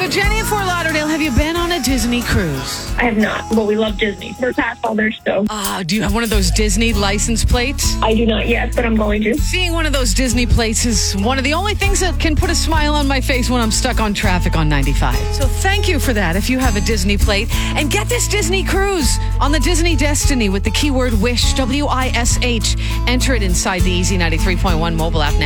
So, Jenny in Fort Lauderdale, have you been on a Disney cruise? I have not, but we love Disney. We're past all their stuff. Do you have one of those Disney license plates? I do not yet, but I'm going to. Seeing one of those Disney plates is one of the only things that can put a smile on my face when I'm stuck on traffic on 95. So thank you for that if you have a Disney plate. And get this Disney cruise on the Disney Destiny with the keyword WISH, WISH. Enter it inside the Easy 93.1 mobile app now.